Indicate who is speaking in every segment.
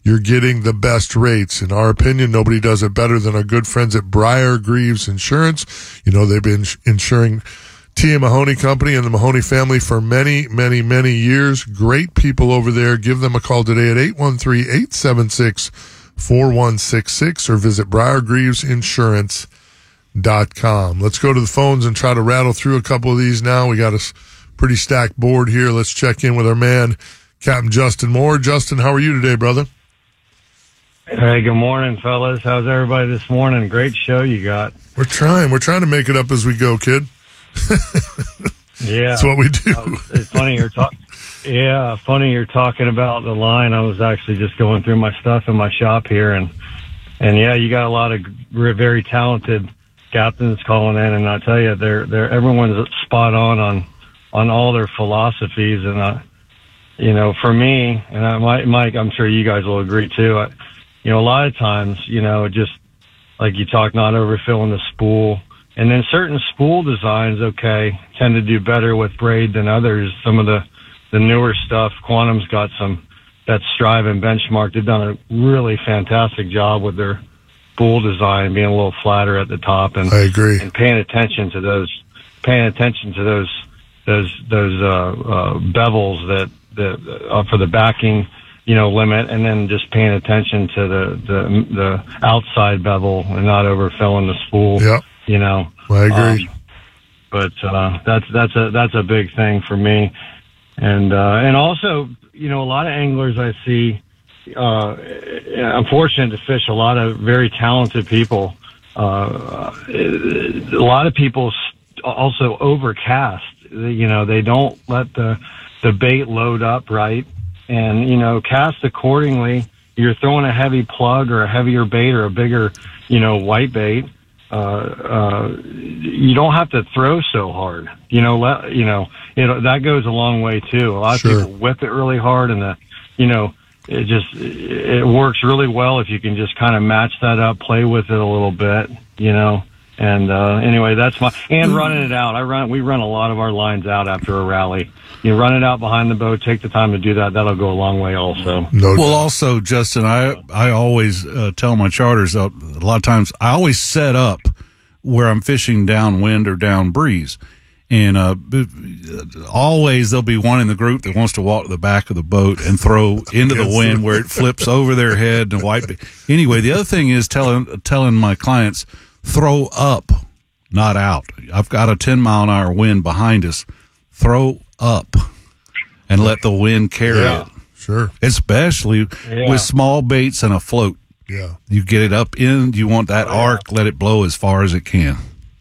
Speaker 1: you're getting the best rates. In our opinion, nobody does it better than our good friends at Briar Greaves Insurance. You know, they've been insuring Tia Mahoney Company and the Mahoney family for many, many, many years. Great people over there. Give them a call today at 813-876-4166 or visit BriarGreavesInsurance.com. Let's go to the phones and try to rattle through a couple of these now. We got a pretty stacked board here. Let's check in with our man, Captain Justin Moore. Justin, how are you today, brother?
Speaker 2: Hey, good morning, fellas. How's everybody this morning? Great show you got.
Speaker 1: We're trying to make it up as we go, kid.
Speaker 2: Yeah.
Speaker 1: That's what we do.
Speaker 2: It's funny you're talking about the line. I was actually just going through my stuff in my shop here, and yeah, you got a lot of very talented captains calling in, and I tell you, everyone's spot on all their philosophies, and you know, for me, and Mike, I'm sure you guys will agree too. You know, a lot of times, you know, just like you talk, not overfilling the spool. And then certain spool designs, tend to do better with braid than others. Some of the newer stuff, Quantum's got that Strive and Benchmark. They've done a really fantastic job with their spool design, being a little flatter at the top. And
Speaker 1: I agree.
Speaker 2: And paying attention to those bevels that for the backing, you know, limit, and then just paying attention to the outside bevel and not overfilling the spool.
Speaker 1: Yep.
Speaker 2: You know,
Speaker 1: I agree.
Speaker 2: But that's a big thing for me, and also, you know, a lot of anglers I see. I'm fortunate to fish a lot of very talented people. A lot of people also overcast. You know, they don't let the bait load up right, and you know, cast accordingly. You're throwing a heavy plug or a heavier bait or a bigger, you know, white bait. You don't have to throw so hard. You know, that goes a long way too. A lot of people whip it really hard, and it works really well if you can just kind of match that up, play with it a little bit, you know. And anyway, that's running it out. We run a lot of our lines out after a rally. You run it out behind the boat, take the time to do that. That'll go a long way also.
Speaker 3: Well, also, Justin, I always tell my charters, a lot of times I always set up where I'm fishing downwind or down breeze. And always there'll be one in the group that wants to walk to the back of the boat and throw into the wind where it flips over their head and white. Anyway, the other thing is telling my clients, throw up, not out. I've got a 10-mile-an-hour wind behind us. Throw up and let the wind carry it.
Speaker 1: Sure.
Speaker 3: Especially with small baits and a float.
Speaker 1: Yeah.
Speaker 3: You get it up in, you want that arc, let it blow as far as it can.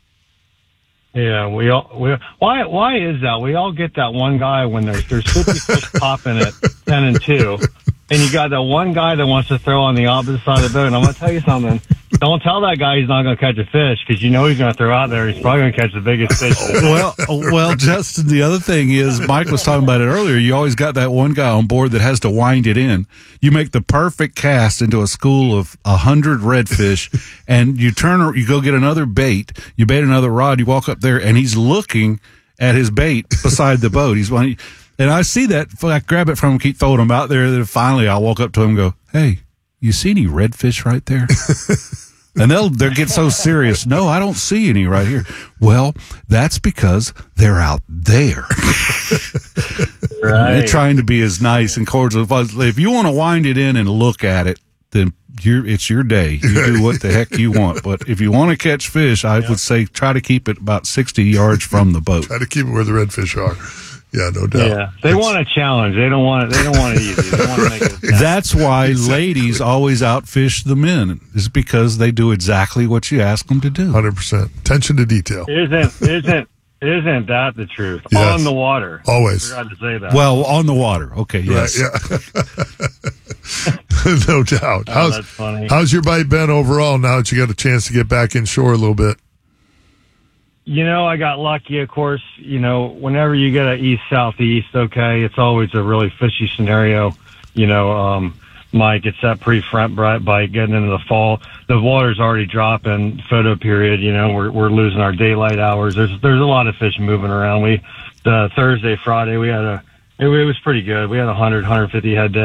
Speaker 2: Yeah, why is that? We all get that one guy when there's 50 fish popping at 10 and 2. And you got that one guy that wants to throw on the opposite side of the boat. And I'm going to tell you something. Don't tell that guy he's not going to catch a fish, because you know he's going to throw out there. He's probably going to catch the biggest fish.
Speaker 3: Well, Justin, the other thing is, Mike was talking about it earlier. You always got that one guy on board that has to wind it in. You make the perfect cast into a school of 100 redfish, and you go get another bait. You bait another rod. You walk up there, and he's looking at his bait beside the boat. And I see that. I grab it from him, keep throwing them out there. Then finally, I walk up to him and go, "Hey, you see any redfish right there?" And they'll get so serious. "No, I don't see any right here." Well, that's because they're out there.
Speaker 2: Right.
Speaker 3: They're trying to be as nice and cordial. If you want to wind it in and look at it, then it's your day. You do what the heck you want. But if you want to catch fish, I would say try to keep it about 60 yards from the boat.
Speaker 1: Try to keep it where the redfish are. Yeah, no doubt.
Speaker 2: Yeah, they want a challenge. They don't want it easy. They want to make it.
Speaker 3: That's why ladies always outfish the men. Is because they do exactly what you ask them to do.
Speaker 1: 100%. Attention to detail.
Speaker 2: Isn't that the truth?
Speaker 1: Yes.
Speaker 2: On the water.
Speaker 1: Always.
Speaker 2: I forgot to say that.
Speaker 3: Well, on the water. Okay, yes.
Speaker 1: Right, yeah. No doubt.
Speaker 2: That's funny.
Speaker 1: How's your bite been overall now that you got a chance to get back inshore a little bit?
Speaker 2: You know, I got lucky, of course. You know, whenever you get an east-southeast, it's always a really fishy scenario. You know, Mike, it's that pre-front bite getting into the fall. The water's already dropping, photo period. You know, we're losing our daylight hours. There's a lot of fish moving around. The Thursday, Friday, it was pretty good. We had 150 head day.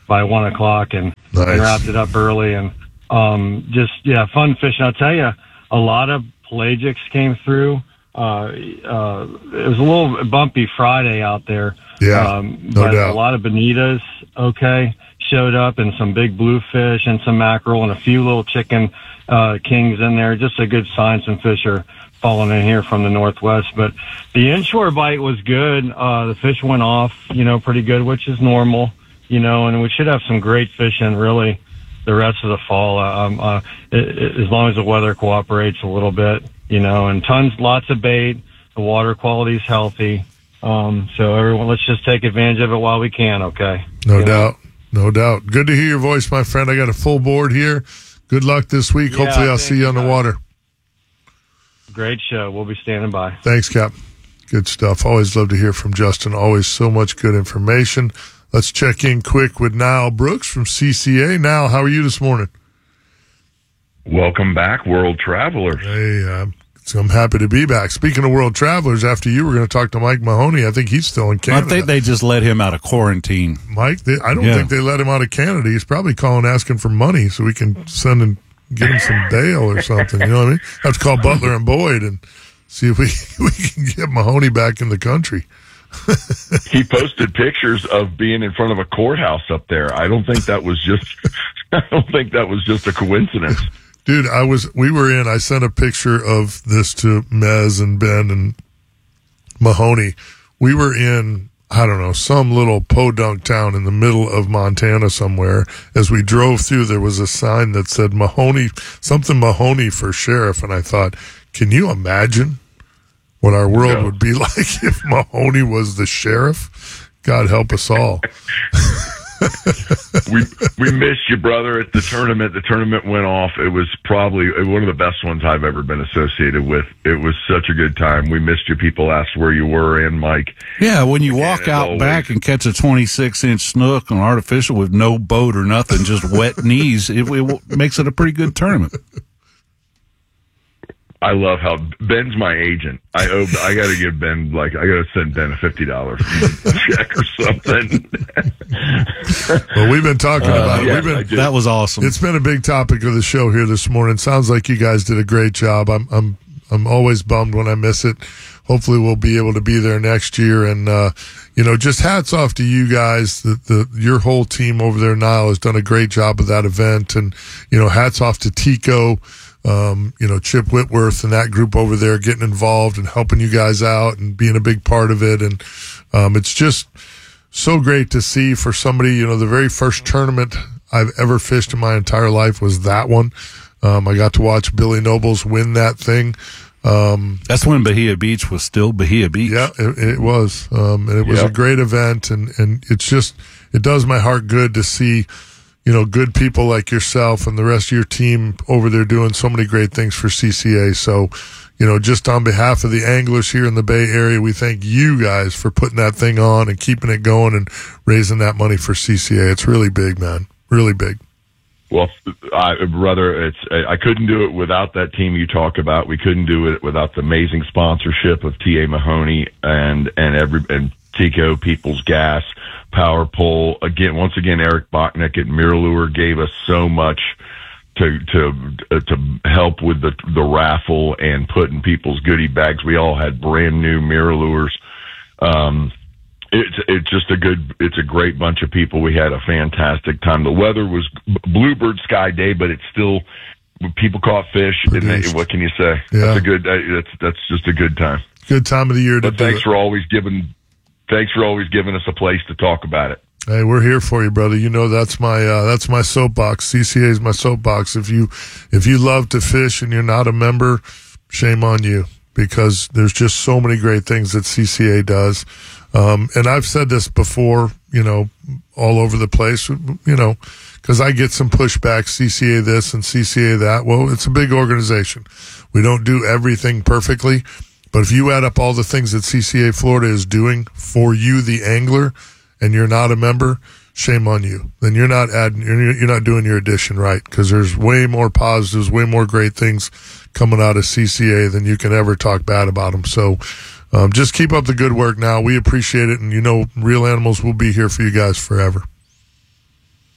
Speaker 2: by 1 o'clock and wrapped it up early. And fun fishing. I'll tell you, a lot of pelagics came through. It was a little bumpy Friday out there.
Speaker 1: Yeah,
Speaker 2: but a lot of bonitas, showed up, and some big bluefish and some mackerel and a few little chicken kings in there. Just a good sign some fish are falling in here from the northwest. But the inshore bite was good. The fish went off, pretty good, which is normal, and we should have some great fishing really the rest of the fall, as long as the weather cooperates a little bit, and lots of bait. The water quality is healthy. So everyone, let's just take advantage of it while we can. Okay.
Speaker 1: No doubt. No doubt. Good to hear your voice, my friend. I got a full board here. Good luck this week.
Speaker 2: Yeah,
Speaker 1: hopefully I'll see you on the water.
Speaker 2: Great show. We'll be standing by.
Speaker 1: Thanks, Cap. Good stuff. Always love to hear from Justin. Always so much good information. Let's check in quick with Niall Brooks from CCA. Niall, how are you this morning?
Speaker 4: Welcome back, World Travelers.
Speaker 1: Hey, so I'm happy to be back. Speaking of World Travelers, after you, we're going to talk to Mike Mahoney. I think he's still in Canada.
Speaker 3: I think they just let him out of quarantine.
Speaker 1: Mike, I don't think they let him out of Canada. He's probably calling asking for money so we can send and get him some bail or something. You know what I mean? Have to call Butler and Boyd and see if we can get Mahoney back in the country.
Speaker 4: He posted pictures of being in front of a courthouse up there. I don't think that was just a coincidence.
Speaker 1: Dude, I sent a picture of this to Mez and Ben and Mahoney. We were in, I don't know, some little podunk town in the middle of Montana somewhere. As we drove through, there was a sign that said Mahoney for sheriff. And I thought, can you imagine what our world would be like if Mahoney was the sheriff? God help us all.
Speaker 4: we missed you, brother, at the tournament. The tournament went off. It was probably one of the best ones I've ever been associated with. It was such a good time. We missed you. People asked where you were, and Mike.
Speaker 3: Yeah, when you walk out back and catch a 26-inch snook on artificial with no boat or nothing, just wet knees, it makes it a pretty good tournament.
Speaker 4: I love how Ben's my agent. I got to give Ben, I got to send Ben a $50 check or something.
Speaker 1: Well, we've been talking about it.
Speaker 3: That was awesome.
Speaker 1: It's been a big topic of the show here this morning. Sounds like you guys did a great job. I'm always bummed when I miss it. Hopefully we'll be able to be there next year. And, just hats off to you guys. Your whole team over there, Niall, has done a great job of that event. And, hats off to Tico. Chip Whitworth and that group over there getting involved and helping you guys out and being a big part of it. And it's just so great to see for somebody, the very first tournament I've ever fished in my entire life was that one. I got to watch Billy Nobles win that thing.
Speaker 3: That's when Bahia Beach was still Bahia Beach.
Speaker 1: Yeah, it was. And it was a great event. And it does my heart good to see good people like yourself and the rest of your team over there doing so many great things for CCA. So, just on behalf of the anglers here in the Bay Area, we thank you guys for putting that thing on and keeping it going and raising that money for CCA. It's really big, man. Really big.
Speaker 4: Well, brother, I couldn't do it without that team you talk about. We couldn't do it without the amazing sponsorship of T.A. Mahoney and Tico, People's Gas, Power Pole. Once again, Eric Bachnick at Mirror gave us so much to help with the raffle and putting people's goodie bags. We all had brand new Mirror Lures. It's a great bunch of people. We had a fantastic time. The weather was bluebird sky day, but it's still people caught fish. And what can you say?
Speaker 1: Yeah.
Speaker 4: That's just a good time.
Speaker 1: Good time of the year to do it.
Speaker 4: Thanks for always giving us a place to talk about it.
Speaker 1: Hey, we're here for you, brother. That's my soapbox. CCA is my soapbox. If you love to fish and you're not a member, shame on you, because there's just so many great things that CCA does. And I've said this before, all over the place, because I get some pushback, CCA this and CCA that. Well, it's a big organization. We don't do everything perfectly. But if you add up all the things that CCA Florida is doing for you, the angler, and you're not a member, shame on you. Then you're not doing your addition right, because there's way more positives, way more great things coming out of CCA than you can ever talk bad about them. So just keep up the good work now. We appreciate it, and Real Animals will be here for you guys forever.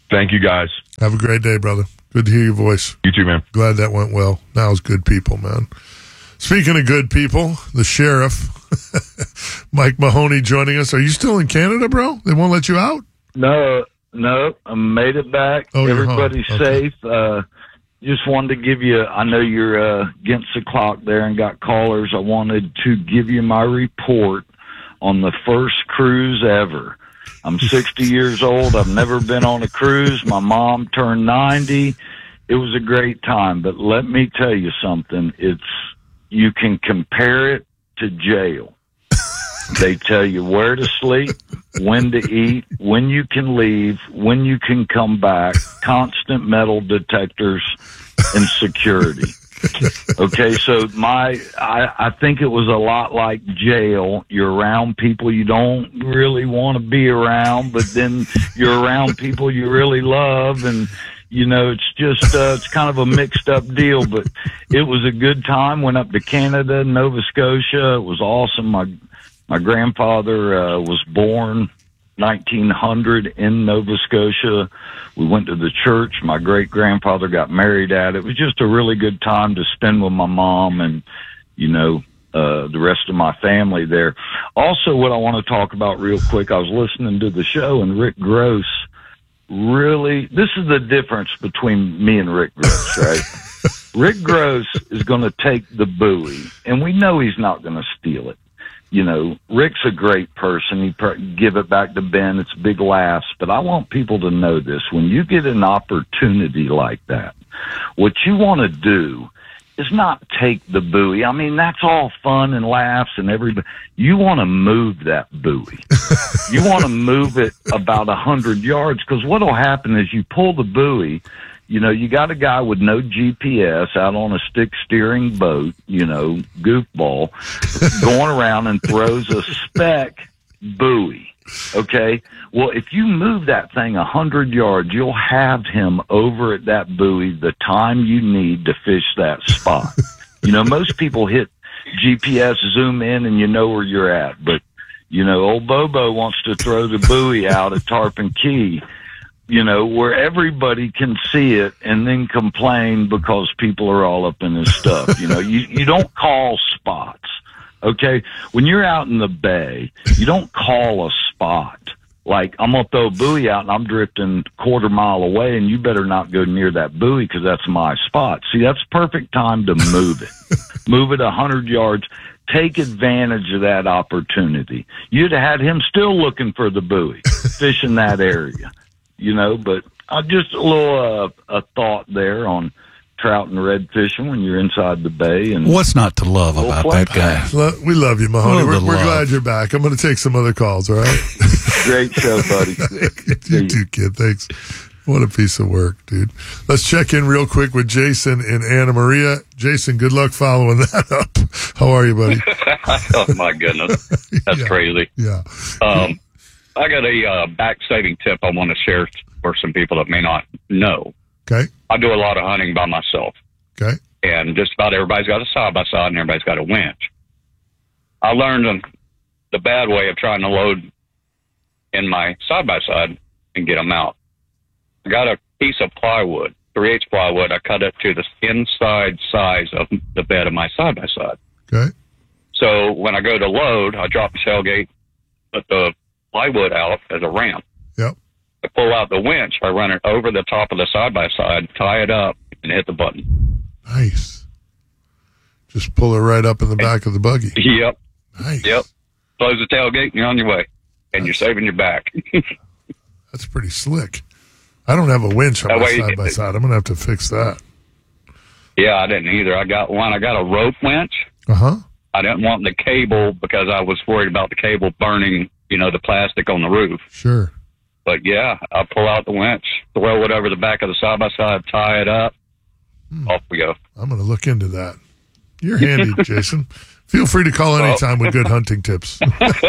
Speaker 4: Thank you, guys.
Speaker 1: Have a great day, brother. Good to hear your voice.
Speaker 4: You too, man.
Speaker 1: Glad that went well. Now it's good people, man. Speaking of good people, the sheriff, Mike Mahoney, joining us. Are you still in Canada, bro? They won't let you out?
Speaker 5: No, I made it back.
Speaker 1: Oh, you're
Speaker 5: Everybody's
Speaker 1: home. Okay.
Speaker 5: safe. Just wanted to give you, I know you're against the clock there and got callers. I wanted to give you my report on the first cruise ever. I'm 60 years old. I've never been on a cruise. My mom turned 90. It was a great time, but let me tell you something. You can compare it to jail. They tell you where to sleep, when to eat, when you can leave, when you can come back, constant metal detectors, and security. Okay, so I think it was a lot like jail. You're around people you don't really want to be around, but then you're around people you really love, and it's just it's kind of a mixed up deal. But it was a good time. Went up to Canada, Nova Scotia. It was awesome. My grandfather was born 1900 in Nova Scotia. We went to the church. My great-grandfather got married at it. It was just a really good time to spend with my mom and, the rest of my family there. Also, what I want to talk about real quick, I was listening to the show, and Rick Gross really, this is the difference between me and Rick Gross, right? Rick Gross is going to take the buoy, and we know he's not going to steal it. Rick's a great person. He give it back to Ben. It's big laughs. But I want people to know this. When you get an opportunity like that, what you want to do is not take the buoy. I mean, that's all fun and laughs and everybody. You want to move that buoy. You want to move it about 100 yards, because what will happen is you pull the buoy. You got a guy with no GPS out on a stick steering boat, goofball, going around and throws a spec buoy. Okay? Well, if you move that thing 100 yards, you'll have him over at that buoy the time you need to fish that spot. Most people hit GPS, zoom in, and you know where you're at. But, old Bobo wants to throw the buoy out at Tarpon Key, where everybody can see it and then complain because people are all up in his stuff. You don't call spots, okay? When you're out in the bay, you don't call a spot. Like, I'm going to throw a buoy out and I'm drifting a quarter mile away, and you better not go near that buoy because that's my spot. See, that's perfect time to move it. Move it 100 yards. Take advantage of that opportunity. You'd have had him still looking for the buoy, fishing that area. But just a little a thought there on trout and red fishing when you're inside the bay. And
Speaker 3: what's not to love about that guy?
Speaker 1: We love you, Mahoney. We're glad you're back. I'm going to take some other calls, all right?
Speaker 5: Great show, buddy.
Speaker 1: You too, kid. Thanks. What a piece of work, dude. Let's check in real quick with Jason and Anna Maria. Jason, good luck following that up. How are you, buddy?
Speaker 6: Oh, my goodness. That's crazy.
Speaker 1: Yeah.
Speaker 6: I got a back-saving tip I want to share for some people that may not know.
Speaker 1: Okay.
Speaker 6: I do a lot of hunting by myself.
Speaker 1: Okay.
Speaker 6: And just about everybody's got a side-by-side and everybody's got a winch. I learned the bad way of trying to load in my side-by-side and get them out. I got a piece of plywood, 3/8 plywood. I cut it to the inside size of the bed of my side-by-side.
Speaker 1: Okay.
Speaker 6: So when I go to load, I drop the tailgate, put the plywood out as a ramp.
Speaker 1: Yep.
Speaker 6: I pull out the winch. I run it over the top of the side-by-side, tie it up, and hit the button.
Speaker 1: Nice. Just pull it right up in the back of the buggy.
Speaker 6: Yep.
Speaker 1: Nice.
Speaker 6: Yep. Close the tailgate, and you're on your way. And you're saving your back.
Speaker 1: That's pretty slick. I don't have a winch on my side-by-side. I'm going to have to fix that.
Speaker 6: Yeah, I didn't either. I got one. I got a rope winch.
Speaker 1: Uh-huh.
Speaker 6: I didn't want the cable because I was worried about the cable burning, the plastic on the roof.
Speaker 1: Sure.
Speaker 6: But, yeah, I pull out the winch, throw it over the back of the side-by-side, tie it up, off we go.
Speaker 1: I'm going to look into that. You're handy, Jason. Feel free to call anytime with good hunting tips.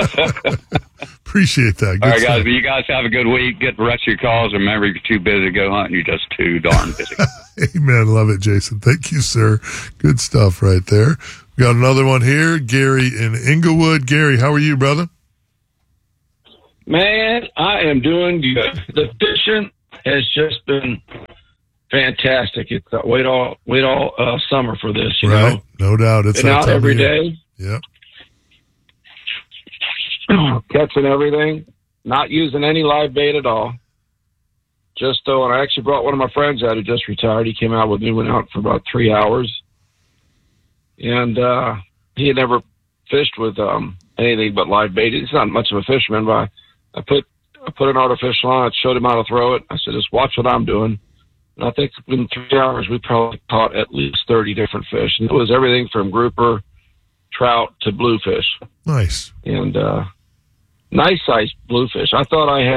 Speaker 1: Appreciate that. Good
Speaker 6: All right,
Speaker 1: stuff.
Speaker 6: guys. Well, you guys have a good week. Get the rest of your calls. Remember, if you're too busy to go hunting, you're just too darn busy.
Speaker 1: Amen. Love it, Jason. Thank you, sir. Good stuff right there. We got another one here. Gary in Inglewood. Gary, how are you, brother?
Speaker 7: Man, I am doing good. The fishing has just been fantastic. It's wait all summer for this, you know.
Speaker 1: No doubt. It's
Speaker 7: been
Speaker 1: that
Speaker 7: out
Speaker 1: time
Speaker 7: every
Speaker 1: of year.
Speaker 7: day.
Speaker 1: Yep.
Speaker 7: Catching everything, not using any live bait at all. Just though, and I actually brought one of my friends out who just retired. He came out with me, went out for about 3 hours, and he had never fished with anything but live bait. He's not much of a fisherman, but I put an artificial on it, showed him how to throw it. I said, just watch what I'm doing. And I think in 3 hours, we probably caught at least 30 different fish. And it was everything from grouper, trout to bluefish.
Speaker 1: Nice.
Speaker 7: And nice sized bluefish. I thought I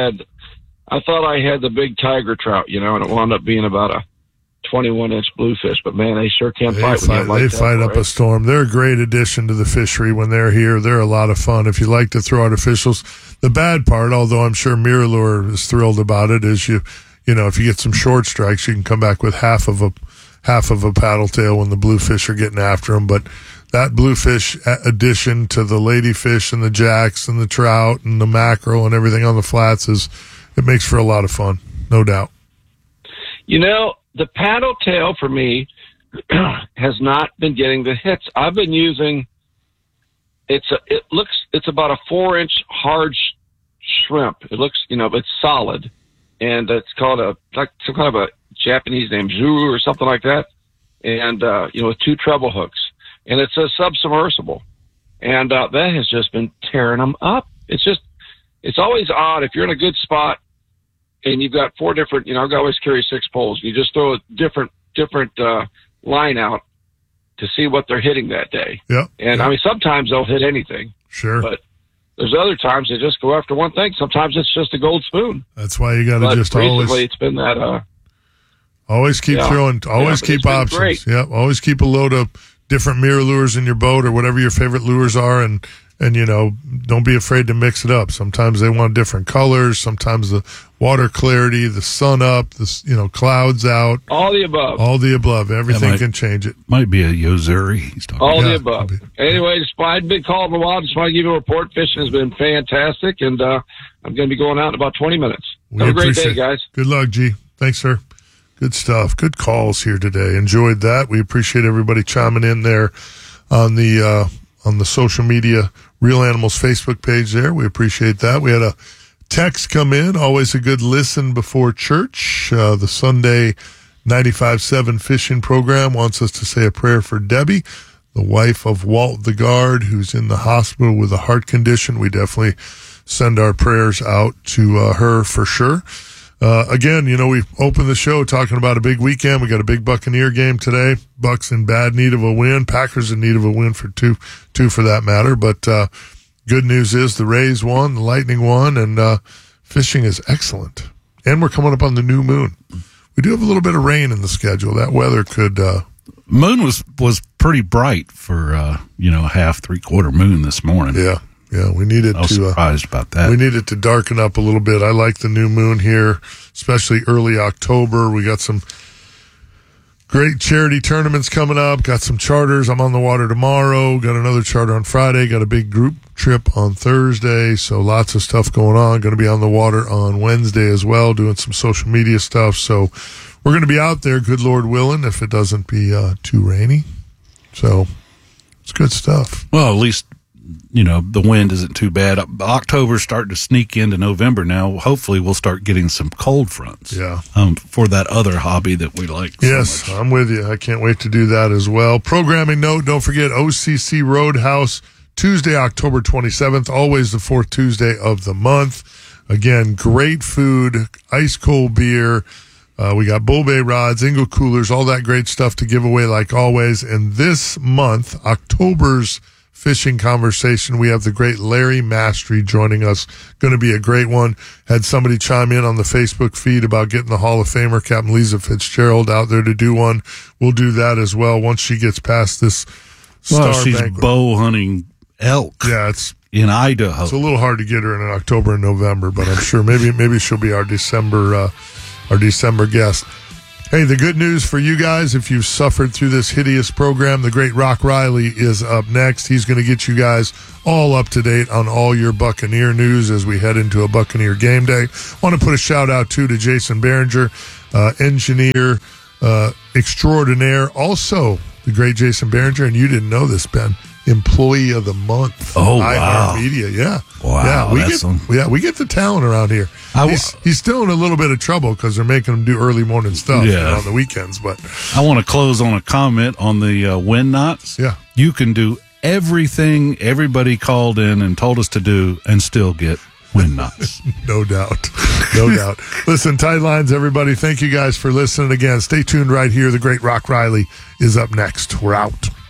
Speaker 7: had the big tiger trout, you know, and it wound up being about a 21-inch bluefish. But man, they sure can't fight.
Speaker 1: They fight up a storm. They're a great addition to the fishery when they're here. They're a lot of fun. If you like to throw artificials, the bad part, although I'm sure Mirrolure is thrilled about it, is you know, if you get some short strikes, you can come back with half of a paddle tail when the bluefish are getting after them. But that bluefish addition to the ladyfish and the jacks and the trout and the mackerel and everything on the flats it makes for a lot of fun, no doubt. You
Speaker 7: know, the paddle tail for me has not been getting the hits. I've been using it's about a 4-inch hard shrimp. It looks, you know, it's solid, and it's called some kind of a Japanese name, Zuru or something like that, and you know, with 2 treble hooks, and it's a submersible, and that has just been tearing them up. It's always odd if you're in a good spot and you've got 4 different, you know, I always carry 6 poles. You just throw a different line out to see what they're hitting that day.
Speaker 1: Yeah.
Speaker 7: And I mean, sometimes they'll hit anything.
Speaker 1: Sure.
Speaker 7: But there's other times they just go after one thing. Sometimes it's just a gold spoon.
Speaker 1: That's why you got to just
Speaker 7: recently it's been that.
Speaker 1: Always keep throwing. Always keep options.
Speaker 7: Great.
Speaker 1: Yeah. Always keep a load of different mirror lures in your boat or whatever your favorite lures are, and you know, don't be afraid to mix it up. Sometimes they want different colors. Sometimes the water clarity, the sun up, clouds out.
Speaker 7: All the above.
Speaker 1: All the above. Everything can change it.
Speaker 3: Might be a Yozuri he's talking
Speaker 7: all
Speaker 3: about.
Speaker 7: The above. Anyway, despite big call in a while, just want to give you a report. Fishing has been fantastic, and I'm going to be going out in about 20 minutes. Have a great day, guys.
Speaker 1: Good luck, G. Thanks, sir. Good stuff. Good calls here today. Enjoyed that. We appreciate everybody chiming in there on the social media Real Animals Facebook page there. We appreciate that. We had a text come in. Always a good listen before church. The Sunday 95.7 fishing program wants us to say a prayer for Debbie, the wife of Walt the guard, who's in the hospital with a heart condition. We definitely send our prayers out to her for sure. Again, you know, we opened the show talking about a big weekend. We got a big Buccaneer game today. Bucks in bad need of a win. Packers in need of a win for two for that matter. But good news is the Rays won, the Lightning won, and fishing is excellent. And we're coming up on the new moon. We do have a little bit of rain in the schedule. That weather could.
Speaker 3: Moon was pretty bright for half 3/4 moon this morning.
Speaker 1: Yeah, we needed
Speaker 3: I was surprised about that.
Speaker 1: We needed to darken up a little bit. I like the new moon here, especially early October. We got some great charity tournaments coming up. Got some charters. I'm on the water tomorrow. Got another charter on Friday. Got a big group trip on Thursday. So lots of stuff going on. Going to be on the water on Wednesday as well, doing some social media stuff. So we're going to be out there, good Lord willing, if it doesn't be too rainy. So it's good stuff.
Speaker 3: Well, at least the wind isn't too bad. October's starting to sneak into November now. Hopefully we'll start getting some cold fronts.
Speaker 1: Yeah.
Speaker 3: For that other hobby that we like so
Speaker 1: yes,
Speaker 3: much.
Speaker 1: I'm with you. I can't wait to do that as well. Programming note, don't forget OCC Roadhouse, Tuesday, October 27th, always the 4th Tuesday of the month. Again, great food, ice cold beer. We got Bull Bay rods, Engel coolers, all that great stuff to give away like always. And this month, October's fishing conversation, we have the great Larry Mastery joining us. Going to be a great one. Had somebody chime in on the Facebook feed about getting the Hall of Famer Captain Lisa Fitzgerald out there to do one. We'll do that as well once she gets past this star
Speaker 3: she's
Speaker 1: banquet.
Speaker 3: bow hunting elk.
Speaker 1: Yeah, it's
Speaker 3: in Idaho.
Speaker 1: It's a little hard to get her in October and November, but I'm sure maybe she'll be our December guest. Hey, the good news for you guys, if you've suffered through this hideous program, the great Rock Riley is up next. He's going to get you guys all up to date on all your Buccaneer news as we head into a Buccaneer game day. Want to put a shout out too to Jason Behringer, engineer extraordinaire. Also, the great Jason Behringer, and you didn't know this, Ben, Employee of the Month.
Speaker 3: Oh, wow.
Speaker 1: Media, yeah.
Speaker 3: Wow.
Speaker 1: We get the talent around here. He's still in a little bit of trouble because they're making him do early morning stuff on the weekends. But
Speaker 3: I want to close on a comment on the win knots.
Speaker 1: Yeah.
Speaker 3: You can do everything everybody called in and told us to do and still get win knots.
Speaker 1: No doubt. No doubt. Listen, tight lines, everybody. Thank you guys for listening again. Stay tuned right here. The great Rock Riley is up next. We're out.